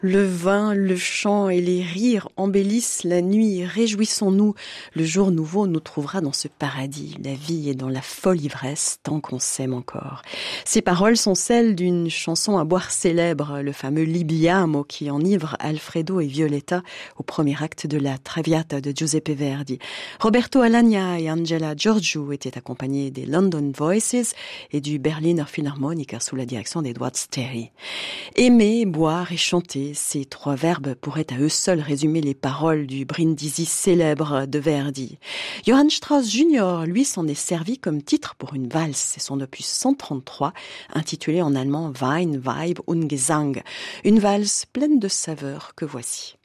Le vin, le chant et les rires embellissent la nuit. Réjouissons-nous, le jour nouveau nous trouvera dans ce paradis. La vie est dans la folle ivresse tant qu'on s'aime encore. Ces paroles sont celles d'une chanson à boire célèbre, le fameux Libiamo qui enivre Alfredo et Violetta au premier acte de la Traviata de Giuseppe Verdi. Roberto Alagna et Angela Giorgiou étaient accompagnés des London Voices et du Berliner Philharmoniker sous la direction d'Edward Sterry. Aimer, boire et chanter, ces trois verbes pourraient à eux seuls résumer les paroles du Brindisi célèbre de Verdi. Johann Strauss Jr., lui, s'en est servi comme titre pour une valse. C'est son opus 133, intitulé en allemand Wein, Weib und Gesang. Une valse pleine de saveurs que voici.